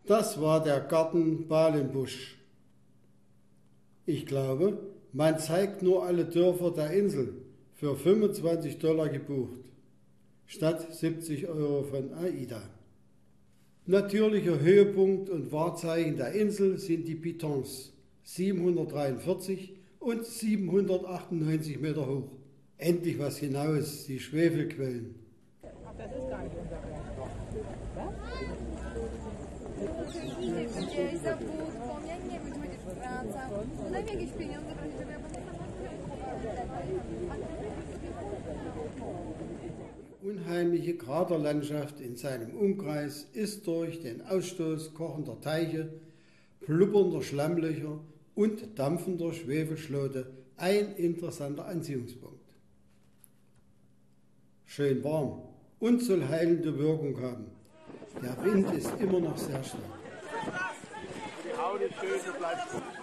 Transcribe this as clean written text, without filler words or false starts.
Das war der Garten Balenbusch. Ich glaube, man zeigt nur alle Dörfer der Insel für $25 gebucht, statt 70 € von AIDA. Natürlicher Höhepunkt und Wahrzeichen der Insel sind die Pitons, 743 und 798 Meter hoch. Endlich was Genaues, die Schwefelquellen. Das ist gar nicht unser Unheimliche Kraterlandschaft in seinem Umkreis ist durch den Ausstoß kochender Teiche, blubbernder Schlammlöcher und dampfender Schwefelschlote ein interessanter Anziehungspunkt. Schön warm und soll heilende Wirkung haben. Der Wind ist immer noch sehr stark. Die Haut ist schön, so bleibt